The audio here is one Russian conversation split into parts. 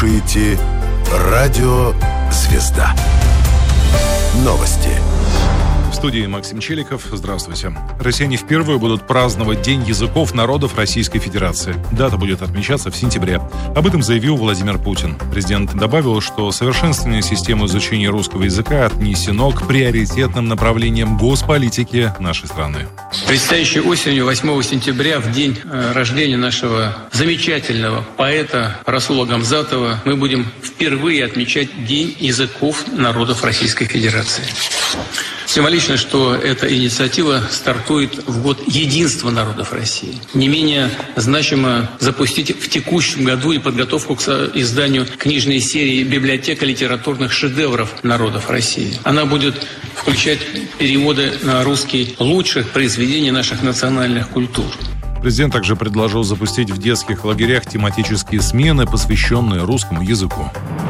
слушаете радио «Звезда». Новости. В студии Максим Челиков. Здравствуйте. Россияне впервые будут праздновать День языков народов Российской Федерации. Дата будет отмечаться в сентябре. Об этом заявил Владимир Путин. Президент добавил, что совершенствование системы изучения русского языка отнесено к приоритетным направлениям госполитики нашей страны. Предстоящей осенью, 8 сентября, в день рождения нашего замечательного поэта Расула Гамзатова, мы будем впервые отмечать День языков народов Российской Федерации. Символично, что эта инициатива стартует в год единства народов России. Не менее значимо запустить в текущем году и подготовку к изданию книжной серии «Библиотека литературных шедевров народов России». Она будет включать переводы на русский лучших произведений наших национальных культур. Президент также предложил запустить в детских лагерях тематические смены, посвященные русскому языку.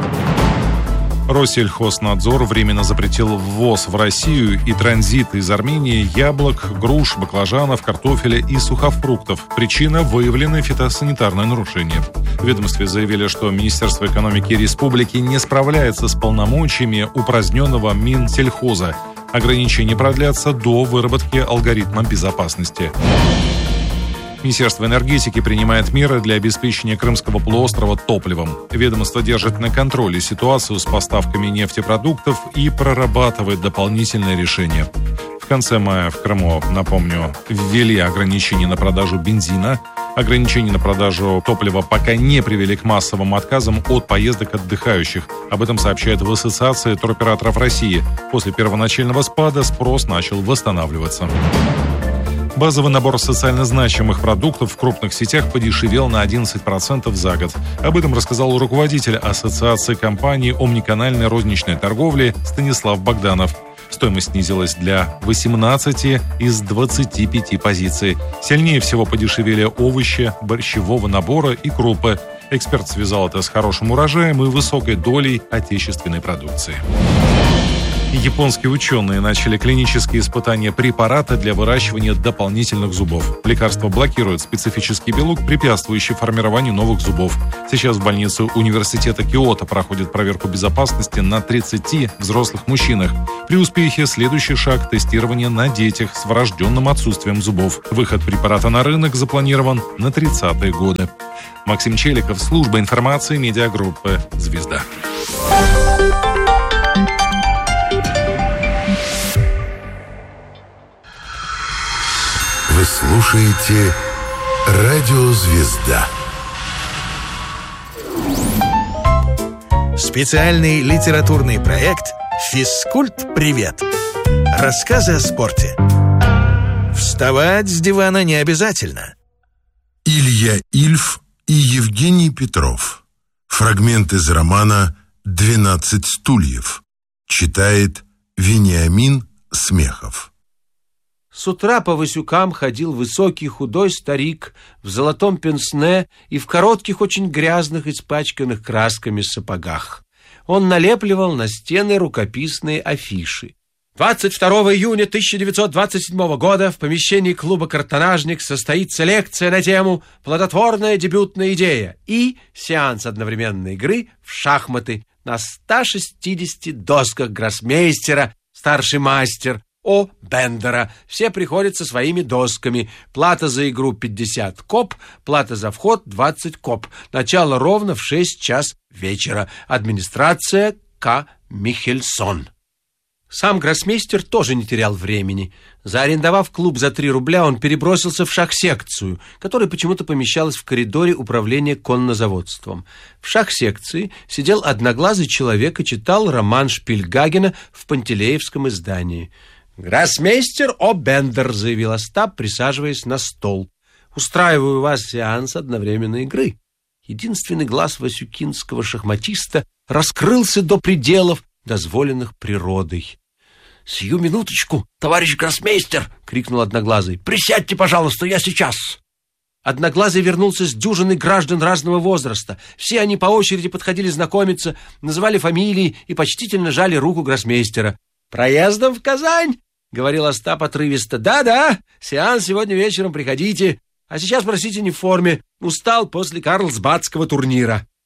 Россельхознадзор временно запретил ввоз в Россию и транзит из Армении яблок, груш, баклажанов, картофеля и сухофруктов. Причина – выявлены фитосанитарные нарушения. В ведомстве заявили, что Министерство экономики республики не справляется с полномочиями упраздненного Минсельхоза. Ограничения продлятся до выработки алгоритма безопасности. Министерство энергетики принимает меры для обеспечения Крымского полуострова топливом. Ведомство держит на контроле ситуацию с поставками нефтепродуктов и прорабатывает дополнительные решения. В конце мая в Крыму, напомню, ввели ограничения на продажу бензина. Ограничения на продажу топлива пока не привели к массовым отказам от поездок отдыхающих. Об этом сообщают в Ассоциации туроператоров России. После первоначального спада спрос начал восстанавливаться. Базовый набор социально значимых продуктов в крупных сетях подешевел на 11% за год. Об этом рассказал руководитель Ассоциации компаний омниканальной розничной торговли Станислав Богданов. Стоимость снизилась для 18 из 25 позиций. Сильнее всего подешевели овощи, борщевого набора и крупы. Эксперт связал это с хорошим урожаем и высокой долей отечественной продукции. Японские ученые начали клинические испытания препарата для выращивания дополнительных зубов. Лекарство блокирует специфический белок, препятствующий формированию новых зубов. Сейчас в больнице университета Киото проходит проверку безопасности на 30 взрослых мужчинах. При успехе следующий шаг – тестирование на детях с врожденным отсутствием зубов. Выход препарата на рынок запланирован на 30-е годы. Максим Челиков, служба информации медиагруппы «Звезда». Вы слушаете радио «Звезда». Специальный литературный проект «Физкульт-привет». Рассказы о спорте. Вставать с дивана не обязательно. Илья Ильф и Евгений Петров. Фрагмент из романа «12 стульев». Читает Вениамин Смехов. С утра по Васюкам ходил высокий худой старик в золотом пенсне и в коротких, очень грязных, испачканных красками сапогах. Он налепливал на стены рукописные афиши. 22 июня 1927 года в помещении клуба «Картонажник» состоится лекция на тему «Плодотворная дебютная идея» и сеанс одновременной игры в шахматы на 160 досках гроссмейстера, старший мастер О. Бендера. Все приходят со своими досками. Плата за игру 50 коп, плата за вход 20 коп. Начало ровно в 6 час вечера. Администрация К. Михельсон. Сам гроссмейстер тоже не терял времени. Заарендовав клуб за 3 рубля, он перебросился в шах-секцию, которая почему-то помещалась в коридоре управления коннозаводством. В шах-секции сидел одноглазый человек и читал роман Шпильгагена в пантелеевском издании. «Гроссмейстер О. Бендер», — заявил Остап, присаживаясь на стол. «Устраиваю у вас сеанс одновременной игры». Единственный глаз васюкинского шахматиста раскрылся до пределов, дозволенных природой. «Сию минуточку, товарищ гроссмейстер!» — крикнул Одноглазый. «Присядьте, пожалуйста, я сейчас!» Одноглазый вернулся с дюжиной граждан разного возраста. Все они по очереди подходили знакомиться, называли фамилии и почтительно жали руку гроссмейстера. «Проездом в Казань?» — говорил Остап отрывисто. «Да-да, сеанс сегодня вечером, приходите. А сейчас, простите, не в форме. Устал после карлсбадского турнира».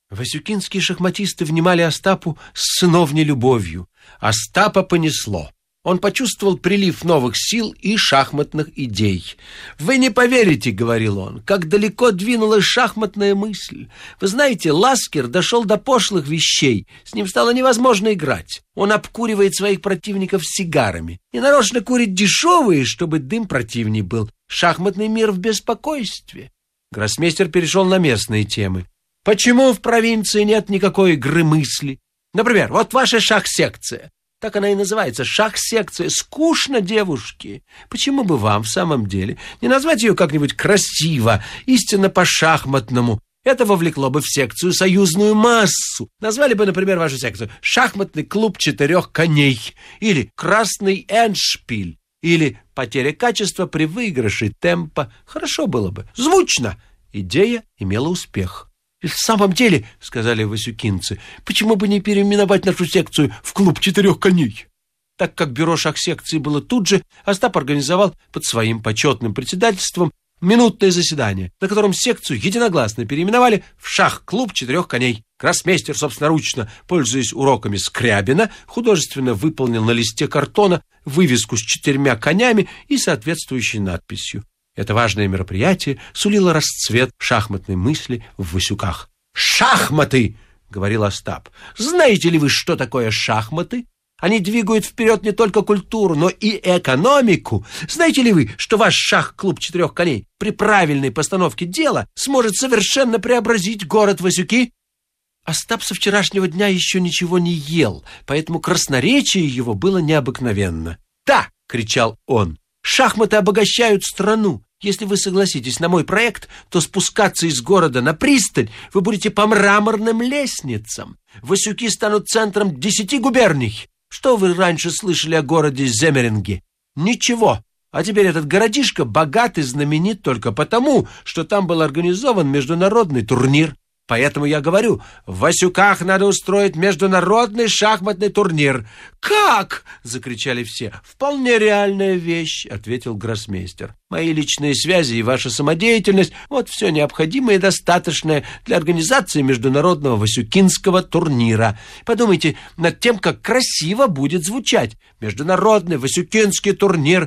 Васюкинские шахматисты внимали Остапу с сыновней любовью. Остапа понесло. Он почувствовал прилив новых сил и шахматных идей. «Вы не поверите, — говорил он, — как далеко двинулась шахматная мысль. Вы знаете, Ласкер дошел до пошлых вещей. С ним стало невозможно играть. Он обкуривает своих противников сигарами. И нарочно курит дешевые, чтобы дым противней был. Шахматный мир в беспокойстве». Гроссмейстер перешел на местные темы. «Почему в провинции нет никакой игры мысли? Например, вот ваша шах-секция. Так она и называется, шах-секция. Скучно, девушки. Почему бы вам в самом деле не назвать ее как-нибудь красиво, истинно по-шахматному? Это вовлекло бы в секцию союзную массу. Назвали бы, например, вашу секцию «Шахматный клуб 4 коней» или «Красный эндшпиль» или «Потеря качества при выигрыше темпа». Хорошо было бы. Звучно. Идея имела успех. «И в самом деле, — сказали васюкинцы, — почему бы не переименовать нашу секцию в клуб 4 коней?» Так как бюро шах-секции было тут же, Остап организовал под своим почетным председательством минутное заседание, на котором секцию единогласно переименовали в шах-клуб 4 коней. Гроссмейстер собственноручно, пользуясь уроками Скрябина, художественно выполнил на листе картона вывеску с 4 конями и соответствующей надписью. Это важное мероприятие сулило расцвет шахматной мысли в Васюках. «Шахматы!» — говорил Остап. «Знаете ли вы, что такое шахматы? Они двигают вперед не только культуру, но и экономику. Знаете ли вы, что ваш шах-клуб 4 коней при правильной постановке дела сможет совершенно преобразить город Васюки?» Остап со вчерашнего дня еще ничего не ел, поэтому красноречие его было необыкновенно. «Да!» — кричал он. «Шахматы обогащают страну. Если вы согласитесь на мой проект, то спускаться из города на пристань вы будете по мраморным лестницам. Васюки станут центром 10 губерний. Что вы раньше слышали о городе Земеринге? Ничего. А теперь этот городишко богат и знаменит только потому, что там был организован международный турнир. Поэтому я говорю, в Васюках надо устроить международный шахматный турнир». «Как?» — закричали все. «Вполне реальная вещь», — ответил гроссмейстер. «Мои личные связи и ваша самодеятельность — вот все необходимое и достаточное для организации международного васюкинского турнира. Подумайте над тем, как красиво будет звучать. Международный васюкинский турнир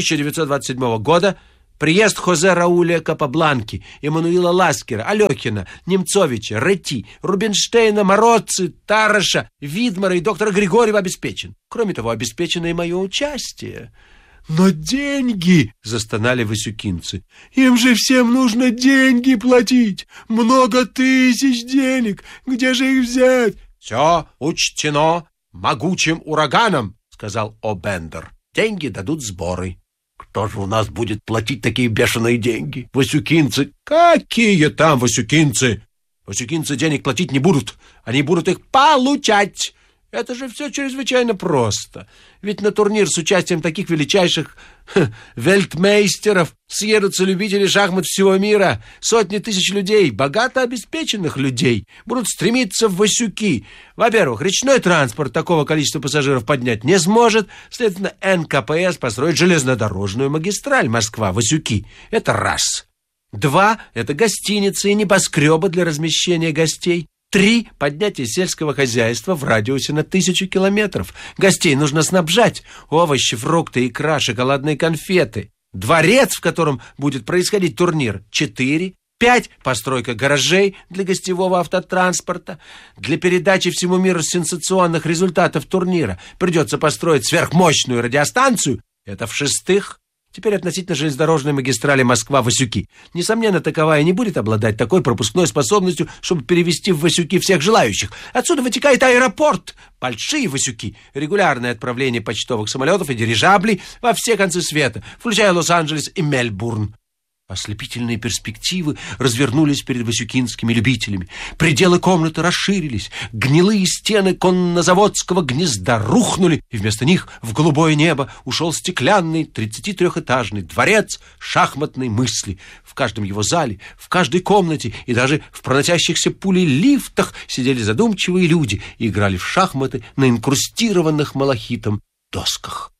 1927 года. Приезд Хозе Рауля Капабланки, Эммануила Ласкера, Алехина, Немцовича, Ретти, Рубинштейна, Мороцци, Тараша, Видмара и доктора Григорьева обеспечен. Кроме того, обеспечено и мое участие». «Но деньги!» — застонали васюкинцы. «Им же всем нужно деньги платить! Много тысяч денег! Где же их взять?» «Все учтено могучим ураганом», — сказал О'Бендер. «Деньги дадут сборы». «Кто же у нас будет платить такие бешеные деньги? Васюкинцы?» «Какие там васюкинцы? Васюкинцы денег платить не будут. Они будут их получать. Это же все чрезвычайно просто. Ведь на турнир с участием таких величайших вельтмейстеров съедутся любители шахмат всего мира. Сотни тысяч людей, богато обеспеченных людей, будут стремиться в Васюки. Во-первых, речной транспорт такого количества пассажиров поднять не сможет. Следовательно, НКПС построит железнодорожную магистраль Москва-Васюки. Это раз. 2. Это гостиницы и небоскребы для размещения гостей. 3. Поднятие сельского хозяйства в радиусе на 1000 километров. Гостей нужно снабжать. Овощи, фрукты, икра, шоколадные конфеты. Дворец, в котором будет происходить турнир. 4. 5. Постройка гаражей для гостевого автотранспорта. Для передачи всему миру сенсационных результатов турнира придется построить сверхмощную радиостанцию. Это в-шестых. Теперь относительно железнодорожной магистрали Москва-Васюки. Несомненно, таковая не будет обладать такой пропускной способностью, чтобы перевести в Васюки всех желающих. Отсюда вытекает аэропорт, большие Васюки, регулярное отправление почтовых самолетов и дирижаблей во все концы света, включая Лос-Анджелес и Мельбурн. Ослепительные перспективы развернулись перед васюкинскими любителями. Пределы комнаты расширились, гнилые стены коннозаводского гнезда рухнули, и вместо них в голубое небо ушел стеклянный 33-этажный дворец шахматной мысли. В каждом его зале, в каждой комнате и даже в проносящихся пулей лифтах сидели задумчивые люди и играли в шахматы на инкрустированных малахитом досках.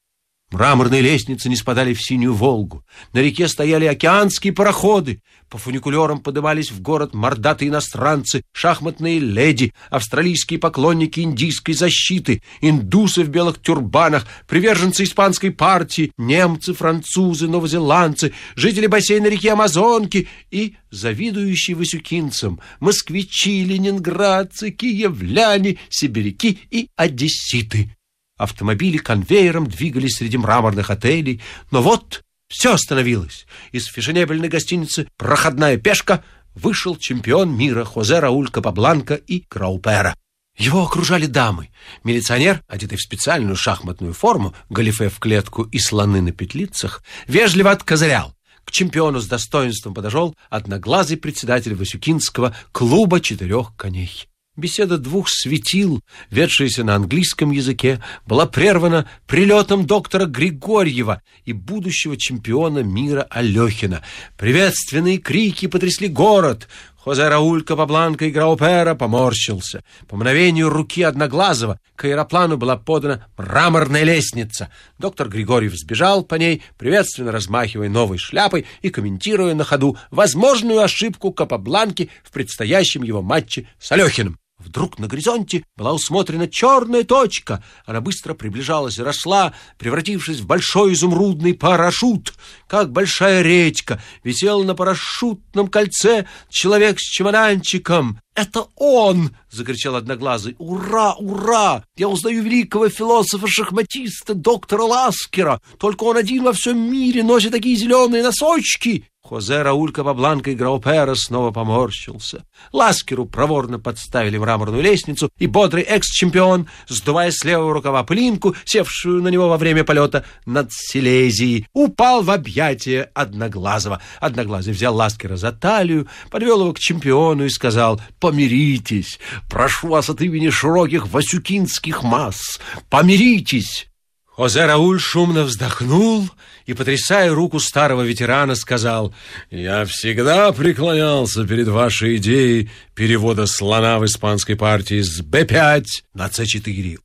Мраморные лестницы не спадали в синюю Волгу. На реке стояли океанские пароходы. По фуникулерам подымались в город мордатые иностранцы, шахматные леди, австралийские поклонники индийской защиты, индусы в белых тюрбанах, приверженцы испанской партии, немцы, французы, новозеландцы, жители бассейна реки Амазонки и завидующие васюкинцам москвичи, ленинградцы, киевляне, сибиряки и одесситы. Автомобили конвейером двигались среди мраморных отелей, но вот все остановилось. Из фешенебельной гостиницы «Проходная пешка» вышел чемпион мира Хозе Рауль Капабланка и Граупера. Его окружали дамы. Милиционер, одетый в специальную шахматную форму, галифе в клетку и слоны на петлицах, вежливо откозырял. К чемпиону с достоинством подошел одноглазый председатель Васюкинского клуба 4 коней. Беседа двух светил, ведшаяся на английском языке, была прервана прилетом доктора Григорьева и будущего чемпиона мира Алехина. Приветственные крики потрясли город. Хозе Рауль Капабланка и Граупера поморщился. По мгновению руки Одноглазого к аэроплану была подана мраморная лестница. Доктор Григорьев сбежал по ней, приветственно размахивая новой шляпой и комментируя на ходу возможную ошибку Капабланки в предстоящем его матче с Алехиным. Вдруг на горизонте была усмотрена черная точка. Она быстро приближалась и росла, превратившись в большой изумрудный парашют. Как большая редька висел на парашютном кольце человек с чемоданчиком. «Это он!» — закричал Одноглазый. «Ура, ура! Я узнаю великого философа-шахматиста доктора Ласкера. Только он один во всем мире носит такие зеленые носочки!» Хозе Рауль Капабланка и Граупера снова поморщился. Ласкеру проворно подставили мраморную лестницу, и бодрый экс-чемпион, сдувая с левого рукава пылинку, севшую на него во время полета над Силезией, упал в объятия Одноглазого. Одноглазый взял Ласкера за талию, подвел его к чемпиону и сказал: «Помиритесь! Прошу вас от имени широких васюкинских масс! Помиритесь!» Хозе Рауль шумно вздохнул и, потрясая руку старого ветерана, сказал: «Я всегда преклонялся перед вашей идеей перевода слона в испанской партии с Б5 на С4.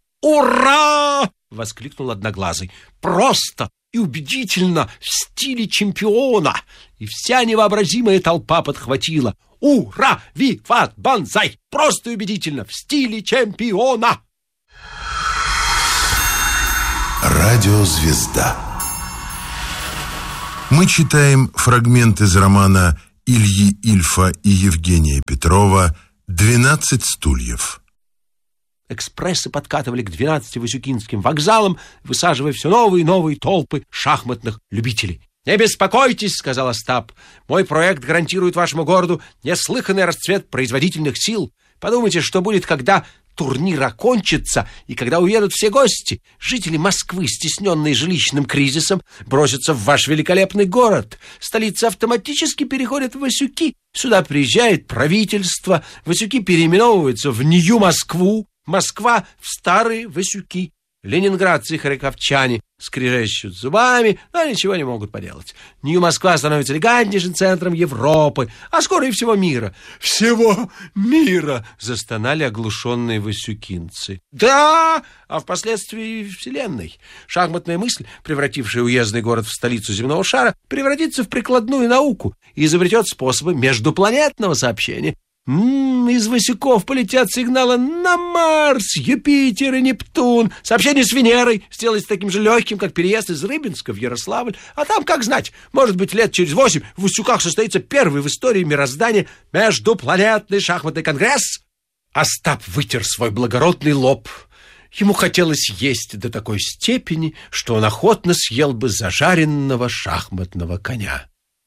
«Ура!» — воскликнул Одноглазый. «Просто и убедительно, в стиле чемпиона!» И вся невообразимая толпа подхватила: «Ура! Виват! Бонзай! Просто и убедительно, в стиле чемпиона!» Радиозвезда. Мы читаем фрагмент из романа Ильи Ильфа и Евгения Петрова «12 стульев». Экспрессы подкатывали к 12 васюкинским вокзалам, высаживая все новые и новые толпы шахматных любителей. «Не беспокойтесь, — сказал Остап, — мой проект гарантирует вашему городу неслыханный расцвет производительных сил. Подумайте, что будет, когда турнир окончится и когда уедут все гости. Жители Москвы, стесненные жилищным кризисом, бросятся в ваш великолепный город. Столица автоматически переходит в Васюки. Сюда приезжает правительство. Васюки переименовываются в Нью-Москву. Москва в Старые Васюки. Ленинградцы и харьковчане скрежещут зубами, но ничего не могут поделать. Нью-Москва становится элегантнейшим центром Европы, а скоро и всего мира. Всего мира! Застонали оглушенные васюкинцы. Да, а впоследствии вселенной. Шахматная мысль, превратившая уездный город в столицу земного шара, превратится в прикладную науку и изобретет способы междупланетного сообщения. Из Васюков полетят сигналы на Марс, Юпитер и Нептун. Сообщение с Венерой сделается таким же легким, как переезд из Рыбинска в Ярославль. А там, как знать, может быть, лет через 8 в Васюках состоится первый в истории мироздания междупланетный шахматный конгресс. Остап вытер свой благородный лоб. Ему хотелось есть до такой степени, что он охотно съел бы зажаренного шахматного коня.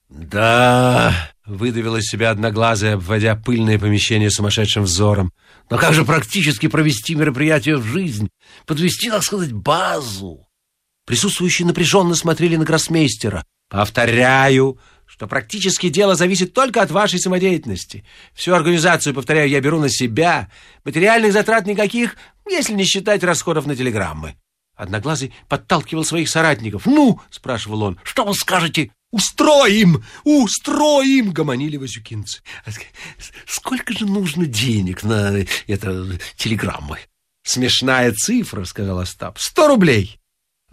«Да», — выдавила из себя Одноглазая, обводя пыльное помещение сумасшедшим взором. «Но как же практически провести мероприятие в жизнь? Подвести, так сказать, базу?» Присутствующие напряженно смотрели на гроссмейстера. «Повторяю, что практически дело зависит только от вашей самодеятельности. Всю организацию, повторяю, я беру на себя. Материальных затрат никаких, если не считать расходов на телеграммы». Одноглазый подталкивал своих соратников. «Ну?» — спрашивал он. «Что вы скажете?» «Устроим! Устроим!» — гомонили васюкинцы. «Сколько же нужно денег на это телеграммы?» «Смешная цифра», — сказал Остап. 100 рублей.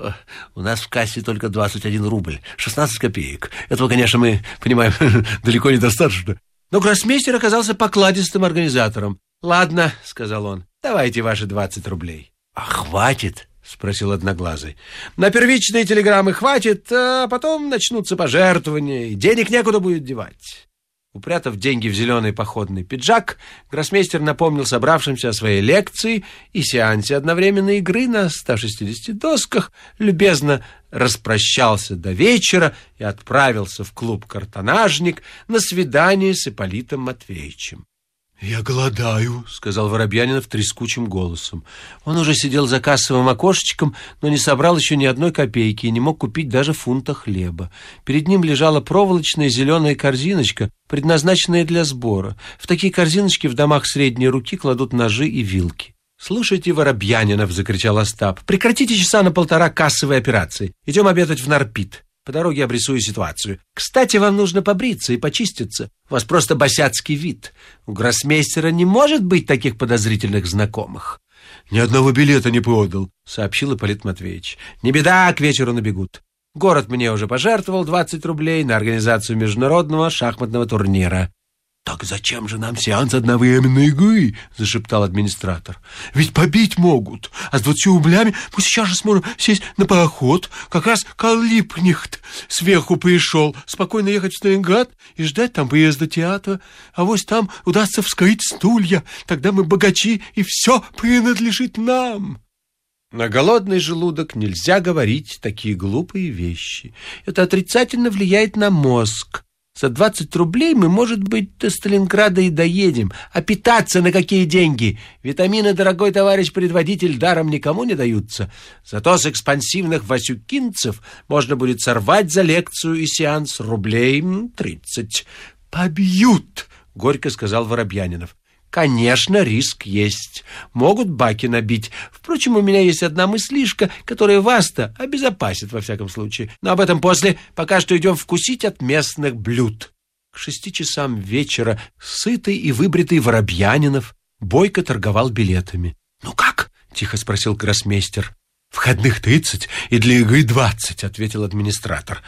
У нас в кассе только 21 рубль, 16 копеек. Этого, конечно, мы понимаем, далеко недостаточно. Но гроссмейстер оказался покладистым организатором. «Ладно», — сказал он, — «давайте ваши 20 рублей». «А хватит?» — спросил Одноглазый. «На первичные телеграммы хватит, а потом начнутся пожертвования, и денег некуда будет девать». Упрятав деньги в зеленый походный пиджак, гроссмейстер напомнил собравшимся о своей лекции и сеансе одновременной игры на 160 досках, любезно распрощался до вечера и отправился в клуб «Картонажник» на свидание с Ипполитом Матвеевичем. «Я голодаю», — сказал Воробьянинов трескучим голосом. Он уже сидел за кассовым окошечком, но не собрал еще ни одной копейки и не мог купить даже фунта хлеба. Перед ним лежала проволочная зеленая корзиночка, предназначенная для сбора. В такие корзиночки в домах средней руки кладут ножи и вилки. «Слушайте, Воробьянинов», — закричал Остап, — «прекратите часа на полтора кассовой операции. Идем обедать в Нарпит. По дороге обрисую ситуацию. Кстати, вам нужно побриться и почиститься. У вас просто босяцкий вид. У гроссмейстера не может быть таких подозрительных знакомых». «Ни одного билета не продал», — сообщил Ипполит Матвеевич. «Не беда, к вечеру набегут. Город мне уже пожертвовал 20 рублей на организацию международного шахматного турнира». «Так зачем же нам сеанс одновременной игры?» — зашептал администратор. «Ведь побить могут, а с 20 рублями мы сейчас же сможем сесть на пароход. Как раз Карл Липкнехт сверху пришел. Спокойно ехать в Сталинград и ждать там приезда театра. А вось там удастся вскрыть стулья. Тогда мы богачи, и все принадлежит нам». На голодный желудок нельзя говорить такие глупые вещи. Это отрицательно влияет на мозг. За 20 рублей мы, может быть, до Сталинграда и доедем. А питаться на какие деньги? Витамины, дорогой товарищ предводитель, даром никому не даются. Зато с экспансивных васюкинцев можно будет сорвать за лекцию и сеанс рублей 30. «Побьют», — горько сказал Воробьянинов. «Конечно, риск есть. Могут баки набить. Впрочем, у меня есть одна мыслишка, которая вас-то обезопасит во всяком случае. Но об этом после. Пока что идем вкусить от местных блюд». К 6 часам вечера сытый и выбритый Воробьянинов бойко торговал билетами. «Ну как?» — тихо спросил гроссмейстер. «Входных 30 и для игры 20, — ответил администратор.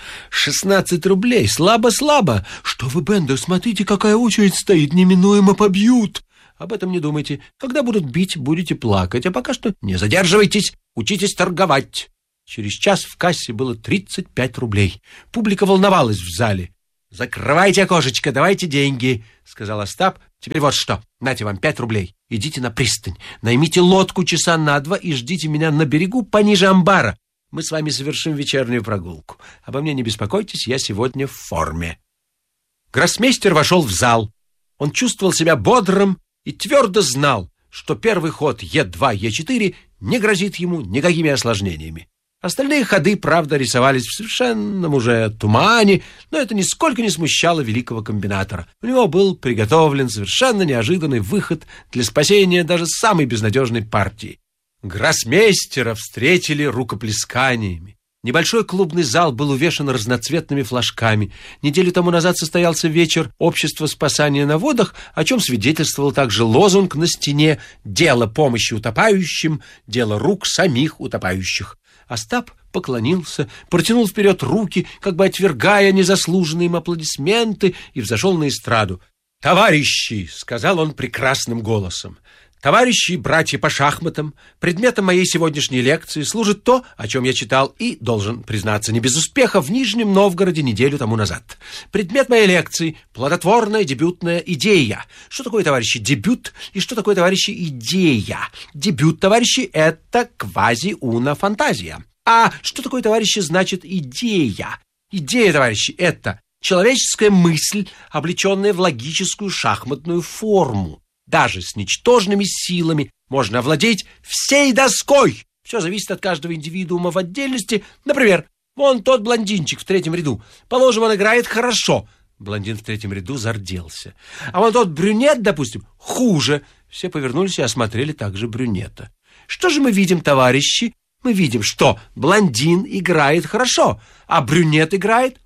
16 рублей. Слабо-слабо. Что вы, Бендер, смотрите, какая очередь стоит. Неминуемо побьют». Об этом не думайте. Когда будут бить, будете плакать. А пока что не задерживайтесь, учитесь торговать. Через час в кассе было 35 рублей. Публика волновалась в зале. «Закрывайте окошечко, давайте деньги», — сказал Остап. «Теперь вот что. Нате вам 5 рублей. Идите на пристань, наймите лодку часа на 2 и ждите меня на берегу пониже амбара. Мы с вами совершим вечернюю прогулку. Обо мне не беспокойтесь, я сегодня в форме». Гроссмейстер вошел в зал. Он чувствовал себя бодрым и твердо знал, что первый ход Е2, Е4 не грозит ему никакими осложнениями. Остальные ходы, правда, рисовались в совершенном уже тумане, но это нисколько не смущало великого комбинатора. У него был приготовлен совершенно неожиданный выход для спасения даже самой безнадежной партии. Гроссмейстера встретили рукоплесканиями. Небольшой клубный зал был увешан разноцветными флажками. Неделю тому назад состоялся вечер общества спасания на водах, о чем свидетельствовал также лозунг на стене «Дело помощи утопающим, дело рук самих утопающих». Остап поклонился, протянул вперед руки, как бы отвергая незаслуженные им аплодисменты, и взошел на эстраду. «Товарищи!» — сказал он прекрасным голосом. «Товарищи и братья по шахматам, предметом моей сегодняшней лекции служит то, о чем я читал и, должен признаться, не без успеха, в Нижнем Новгороде неделю тому назад. Предмет моей лекции – плодотворная дебютная идея. Что такое, товарищи, дебют и что такое, товарищи, идея? Дебют, товарищи, это квази-уна-фантазия. А что такое, товарищи, значит идея? Идея, товарищи, это человеческая мысль, облеченная в логическую шахматную форму. Даже с ничтожными силами можно овладеть всей доской. Все зависит от каждого индивидуума в отдельности. Например, вон тот блондинчик в 3-м ряду. Положим, он играет хорошо. Блондин в 3-м ряду зарделся. А вон тот брюнет, допустим, хуже. Все повернулись и осмотрели также брюнета. Что же мы видим, товарищи? Мы видим, что блондин играет хорошо, а брюнет играет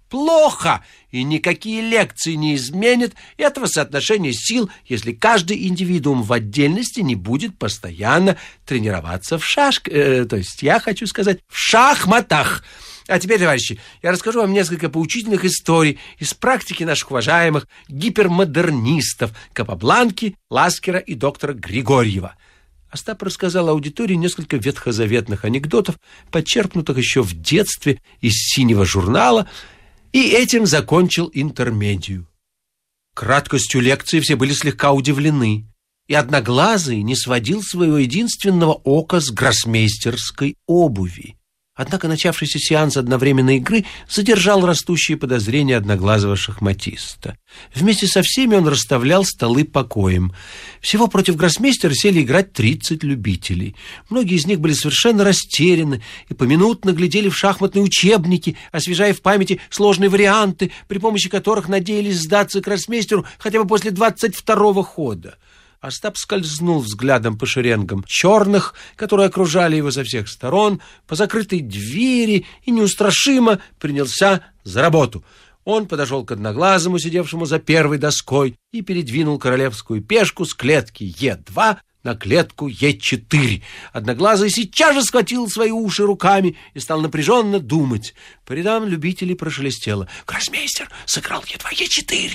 плохо, и никакие лекции не изменят этого соотношения сил, если каждый индивидуум в отдельности не будет постоянно тренироваться в шахматах. А теперь, товарищи, я расскажу вам несколько поучительных историй из практики наших уважаемых гипермодернистов Капабланки, Ласкера и доктора Григорьева. Остап рассказал аудитории несколько ветхозаветных анекдотов, подчерпнутых еще в детстве из «Синего журнала», и этим закончил интермедию. Краткостью лекции все были слегка удивлены, и Одноглазый не сводил своего единственного ока с гроссмейстерской обуви. Однако начавшийся сеанс одновременной игры задержал растущие подозрения одноглазого шахматиста. Вместе со всеми он расставлял столы покоем. Всего против гроссмейстера сели играть 30 любителей. Многие из них были совершенно растеряны и поминутно глядели в шахматные учебники, освежая в памяти сложные варианты, при помощи которых надеялись сдаться гроссмейстеру хотя бы после 22-го хода. Остап скользнул взглядом по шеренгам черных, которые окружали его со всех сторон, по закрытой двери и неустрашимо принялся за работу. Он подошел к Одноглазому, сидевшему за первой доской, и передвинул королевскую пешку с клетки Е2 на клетку Е4. Одноглазый сейчас же схватил свои уши руками и стал напряженно думать. По рядам любителей прошелестело: «Гроссмейстер сыграл Е2, Е4».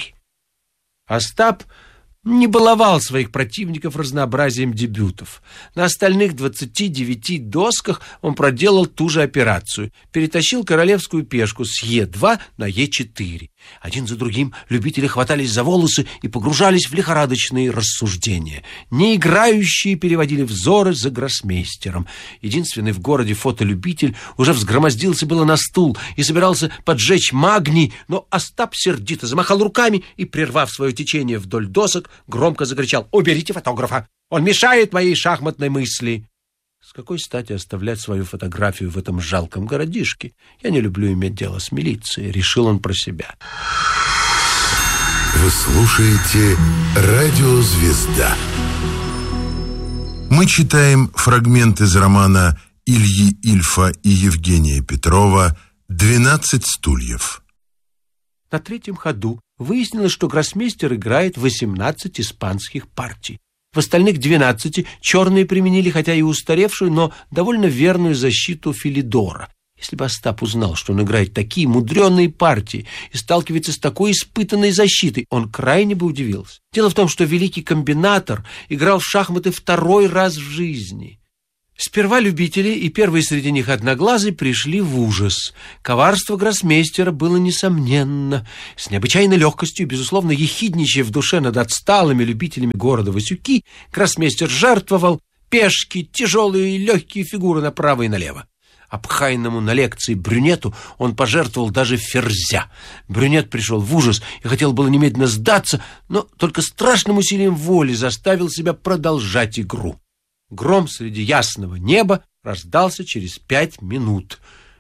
Остап не баловал своих противников разнообразием дебютов. На остальных 29 досках он проделал ту же операцию. Перетащил королевскую пешку с Е2 на Е4. Один за другим любители хватались за волосы и погружались в лихорадочные рассуждения. Неиграющие переводили взоры за гроссмейстером. Единственный в городе фотолюбитель уже взгромоздился было на стул и собирался поджечь магний, но Остап сердито замахал руками и, прервав свое течение вдоль досок, громко закричал: «Уберите фотографа! Он мешает моей шахматной мысли!» С какой стати оставлять свою фотографию в этом жалком городишке? Я не люблю иметь дело с милицией, решил он про себя. Вы слушаете «Радио Звезда». Мы читаем фрагмент из романа Ильи Ильфа и Евгения Петрова «12 стульев». На третьем ходу выяснилось, что гроссмейстер играет 18 испанских партий. В остальных 12 черные применили, хотя и устаревшую, но довольно верную защиту Филидора. Если бы Остап узнал, что он играет такие мудреные партии и сталкивается с такой испытанной защитой, он крайне бы удивился. Дело в том, что великий комбинатор играл в шахматы второй раз в жизни. Сперва любители, и первый среди них Одноглазый, пришли в ужас. Коварство гроссмейстера было несомненно. С необычайной легкостью, безусловно, ехидничая в душе над отсталыми любителями города Васюки, гроссмейстер жертвовал пешки, тяжелые и легкие фигуры направо и налево. Обхайному на лекции брюнету он пожертвовал даже ферзя. Брюнет пришел в ужас и хотел было немедленно сдаться, но только страшным усилием воли заставил себя продолжать игру. Гром среди ясного неба раздался через 5 минут.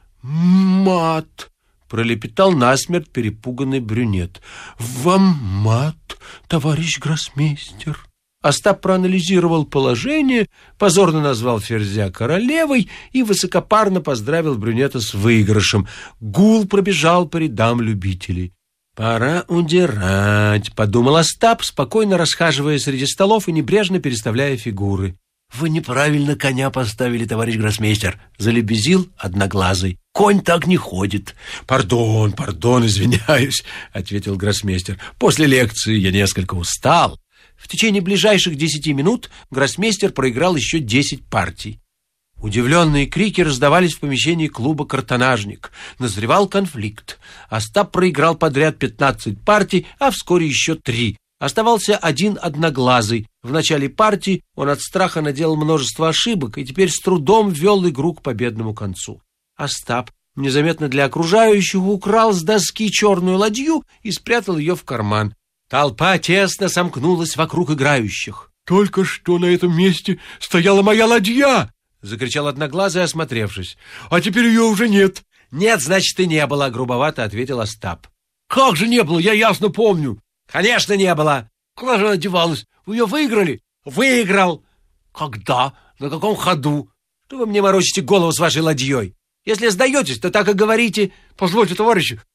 «Мат!» — пролепетал насмерть перепуганный брюнет. «Вам мат, товарищ гроссмейстер!» Остап проанализировал положение, позорно назвал ферзя королевой и высокопарно поздравил брюнета с выигрышем. Гул пробежал по рядам любителей. «Пора удирать», — подумал Остап, спокойно расхаживая среди столов и небрежно переставляя фигуры. «Вы неправильно коня поставили, товарищ гроссмейстер», — залебезил Одноглазый. «Конь так не ходит». «Пардон, извиняюсь», — ответил гроссмейстер. «После лекции я несколько устал». В течение ближайших 10 минут гроссмейстер проиграл еще 10 партий. Удивленные крики раздавались в помещении клуба «Картонажник». Назревал конфликт. Остап проиграл подряд 15 партий, а вскоре еще 3. Оставался один Одноглазый. В начале партии он от страха наделал множество ошибок и теперь с трудом вел игру к победному концу. Остап незаметно для окружающих украл с доски черную ладью и спрятал ее в карман. Толпа тесно сомкнулась вокруг играющих. «Только что на этом месте стояла моя ладья!» — закричал Одноглазый, осмотревшись. «А теперь ее уже нет». «Нет, значит, и не было», — грубовато ответил Остап. «Как же не было? Я ясно помню». «Конечно, не было». «Куда же она девалась? Вы ее выиграли?» «Выиграл». «Когда? На каком ходу?» «Что вы мне морочите голову с вашей ладьей? Если сдаетесь, то так и говорите». «Позвольте, товарищи,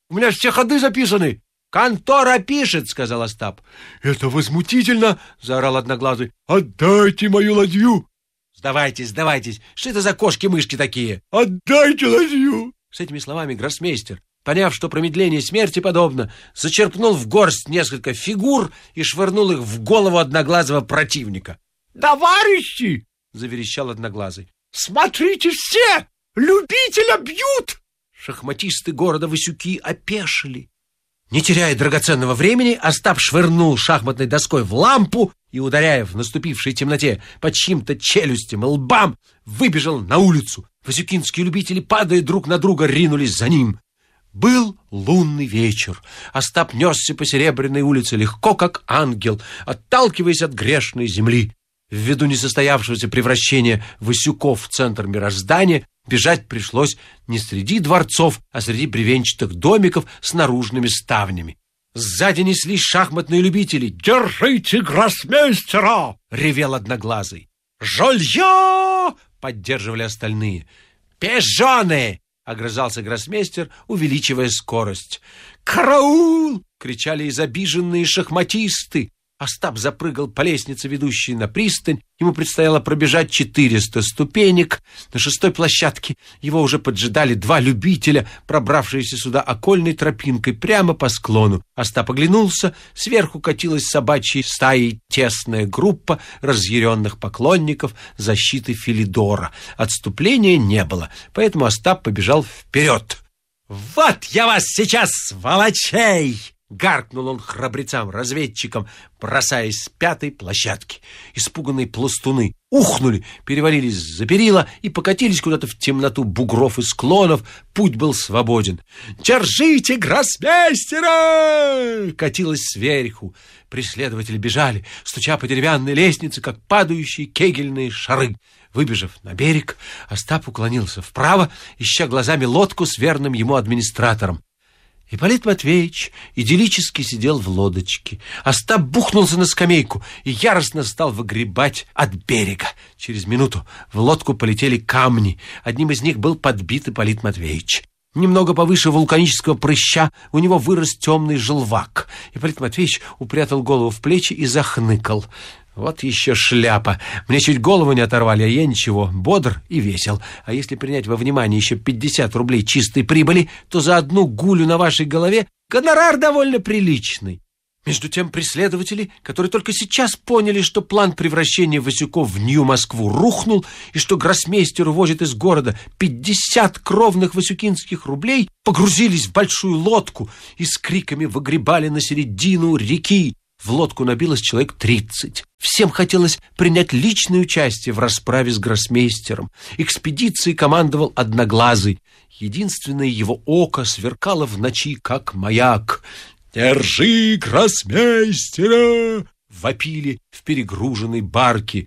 У меня все ходы записаны. «Контора пишет», — сказал Остап. «Это возмутительно», — заорал Одноглазый. «Отдайте мою ладью». «Сдавайтесь, сдавайтесь. Что это за кошки-мышки такие?» «Отдайте ладью». С этими словами гроссмейстер, поняв, что промедление смерти подобно, зачерпнул в горсть несколько фигур и швырнул их в голову Одноглазого противника. «Товарищи!» — заверещал Одноглазый. «Смотрите все! Любителя бьют!» Шахматисты города Васюки опешили. Не теряя драгоценного времени, Остап швырнул шахматной доской в лампу и, ударяя в наступившей темноте по чьим-то челюстям и лбам, выбежал на улицу. Васюкинские любители, падая друг на друга, ринулись за ним. Был лунный вечер. Остап несся по Серебряной улице легко, как ангел, отталкиваясь от грешной земли. Ввиду несостоявшегося превращения Васюков в центр мироздания, бежать пришлось не среди дворцов, а среди бревенчатых домиков с наружными ставнями. Сзади неслись шахматные любители. «Держите гроссмейстера!» — ревел Одноглазый. «Жолье!» — поддерживали остальные. «Пижоны!» — огрызался гроссмейстер, увеличивая скорость. «Караул!» — кричали изобиженные шахматисты. Остап запрыгал по лестнице, ведущей на пристань. Ему предстояло пробежать 400 ступенек. На 6-й площадке его уже поджидали 2 любителя, пробравшиеся сюда окольной тропинкой прямо по склону. Остап оглянулся. Сверху катилась собачьей стаей тесная группа разъяренных поклонников защиты Филидора. Отступления не было, поэтому Остап побежал вперед. «Вот я вас сейчас, сволочей!» — гаркнул он храбрецам-разведчикам, бросаясь с 5-й площадки. Испуганные пластуны ухнули, перевалились за перила и покатились куда-то в темноту бугров и склонов. Путь был свободен. «Держите гроссмейстера!» — катилось сверху. Преследователи бежали, стуча по деревянной лестнице, как падающие кегельные шары. Выбежав на берег, Остап уклонился вправо, ища глазами лодку с верным ему администратором. Ипполит Матвеевич идиллически сидел в лодочке. Остап бухнулся на скамейку и яростно стал выгребать от берега. Через минуту в лодку полетели камни. Одним из них был подбит Ипполит Матвеевич. Немного повыше вулканического прыща у него вырос темный желвак. Ипполит Матвеевич упрятал голову в плечи и захныкал. «Вот еще шляпа! Мне чуть голову не оторвали, а я ничего, бодр и весел. А если принять во внимание еще 50 рублей чистой прибыли, то за одну гулю на вашей голове гонорар довольно приличный». Между тем преследователи, которые только сейчас поняли, что план превращения Васюков в Нью-Москву рухнул и что гроссмейстер увозит из города 50 кровных васюкинских рублей, погрузились в большую лодку и с криками выгребали на середину реки. В лодку набилось человек 30. Всем хотелось принять личное участие в расправе с гроссмейстером. Экспедицией командовал Одноглазый. Единственное его око сверкало в ночи, как маяк. «Держи гроссмейстера!» — вопили в перегруженной барке.